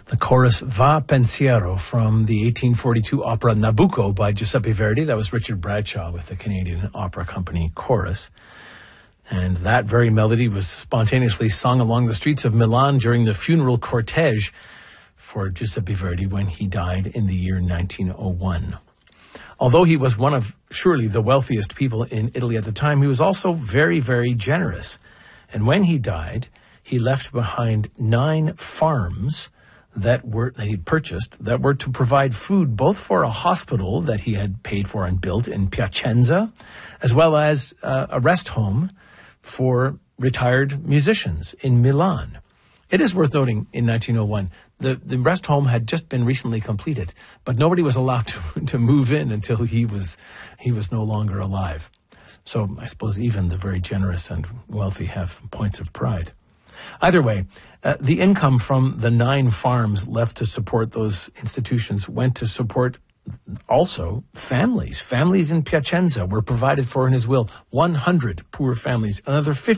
The chorus Va Pensiero from the 1842 opera Nabucco by Giuseppe Verdi. That was Richard Bradshaw with the Canadian Opera Company chorus. And that very melody was spontaneously sung along the streets of Milan during the funeral cortege for Giuseppe Verdi when he died in the year 1901. Although he was one of surely the wealthiest people in Italy at the time, he was also very, very generous. And when he died, he left behind 9 farms that he'd purchased that were to provide food both for a hospital that he had paid for and built in Piacenza, as well as a rest home for retired musicians in Milan. It is worth noting in 1901, the rest home had just been recently completed, but nobody was allowed to move in until he was no longer alive. So I suppose even the very generous and wealthy have points of pride. Either way, the income from the 9 farms left to support those institutions went to support also families. Families in Piacenza were provided for in his will. 100 poor families. Another 50